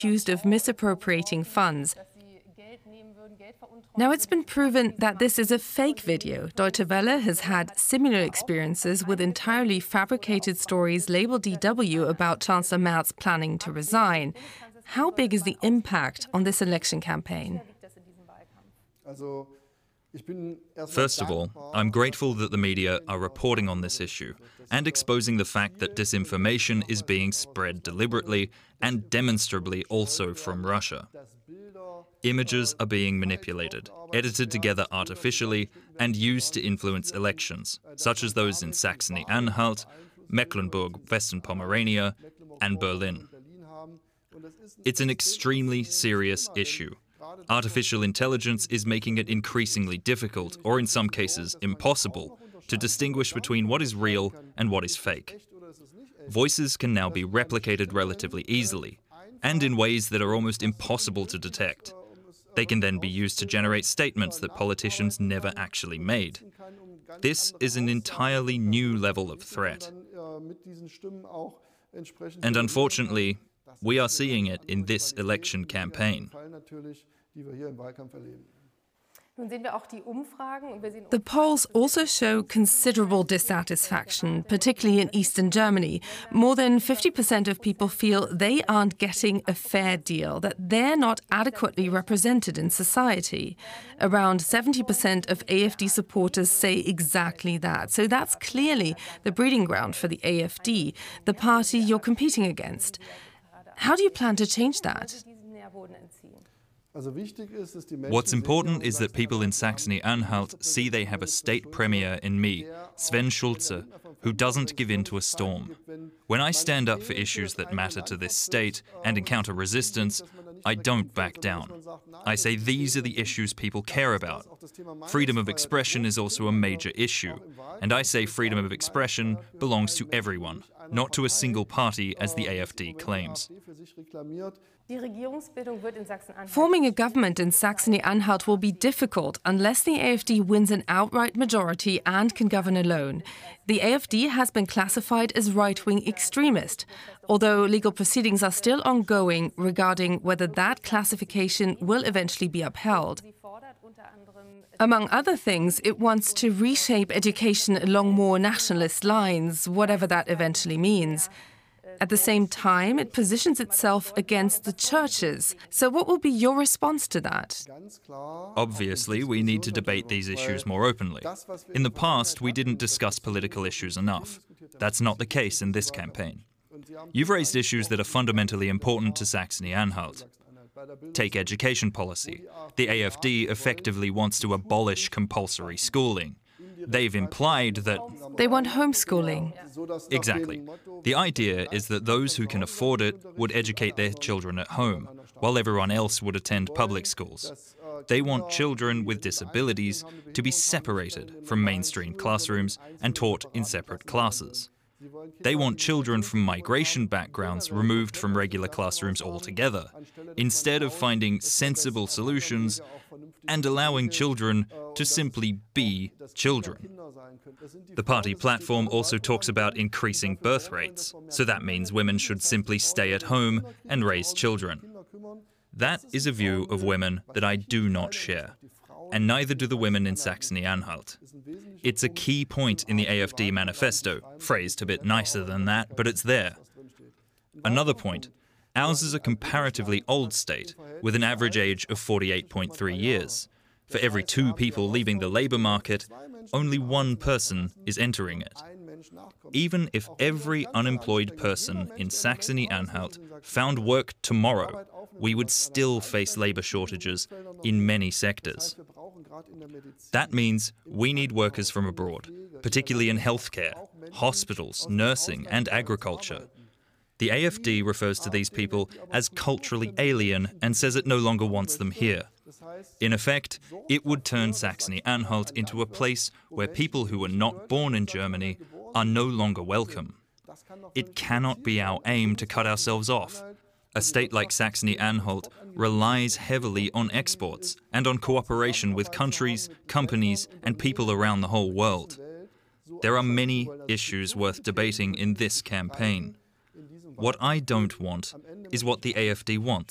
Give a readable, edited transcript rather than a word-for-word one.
accused of misappropriating funds. Now, it's been proven that this is a fake video. Deutsche Welle has had similar experiences with entirely fabricated stories labeled DW about Chancellor Merz planning to resign. How big is the impact on this election campaign? First of all, I'm grateful that the media are reporting on this issue and exposing the fact that disinformation is being spread deliberately and demonstrably also from Russia. Images are being manipulated, edited together artificially, and used to influence elections, such as those in Saxony-Anhalt, Mecklenburg-Western Pomerania, and Berlin. It's an extremely serious issue. Artificial intelligence is making it increasingly difficult, or in some cases impossible, to distinguish between what is real and what is fake. Voices can now be replicated relatively easily, and in ways that are almost impossible to detect. They can then be used to generate statements that politicians never actually made. This is an entirely new level of threat. And unfortunately, we are seeing it in this election campaign. The polls also show considerable dissatisfaction, particularly in Eastern Germany. More than 50% of people feel they aren't getting a fair deal, that they're not adequately represented in society. Around 70% of AfD supporters say exactly that. So that's clearly the breeding ground for the AfD, the party you're competing against. How do you plan to change that? What's important is that people in Saxony-Anhalt see they have a state premier in me, Sven Schulze, who doesn't give in to a storm. When I stand up for issues that matter to this state and encounter resistance, I don't back down. I say these are the issues people care about. Freedom of expression is also a major issue, and I say freedom of expression belongs to everyone, not to a single party as the AfD claims. Forming a government in Saxony-Anhalt will be difficult unless the AfD wins an outright majority and can govern alone. The AfD has been classified as right-wing extremist, although legal proceedings are still ongoing regarding whether that classification will eventually be upheld. Among other things, it wants to reshape education along more nationalist lines, whatever that eventually means. At the same time, it positions itself against the churches. So what will be your response to that? Obviously, we need to debate these issues more openly. In the past, we didn't discuss political issues enough. That's not the case in this campaign. You've raised issues that are fundamentally important to Saxony-Anhalt. Take education policy. The AfD effectively wants to abolish compulsory schooling. They've implied that they want homeschooling. Exactly. The idea is that those who can afford it would educate their children at home, while everyone else would attend public schools. They want children with disabilities to be separated from mainstream classrooms and taught in separate classes. They want children from migration backgrounds removed from regular classrooms altogether, instead of finding sensible solutions and allowing children to simply be children. The party platform also talks about increasing birth rates, so that means women should simply stay at home and raise children. That is a view of women that I do not share, and neither do the women in Saxony-Anhalt. It's a key point in the AfD manifesto, phrased a bit nicer than that, but it's there. Another point, ours is a comparatively old state, with an average age of 48.3 years. For every 2 people leaving the labour market, only 1 person is entering it. Even if every unemployed person in Saxony-Anhalt found work tomorrow, we would still face labour shortages in many sectors. That means we need workers from abroad, particularly in healthcare, hospitals, nursing and agriculture. The AfD refers to these people as culturally alien and says it no longer wants them here. In effect, it would turn Saxony-Anhalt into a place where people who were not born in Germany are no longer welcome. It cannot be our aim to cut ourselves off. A state like Saxony-Anhalt relies heavily on exports and on cooperation with countries, companies, and people around the whole world. There are many issues worth debating in this campaign. What I don't want is what the AfD wants.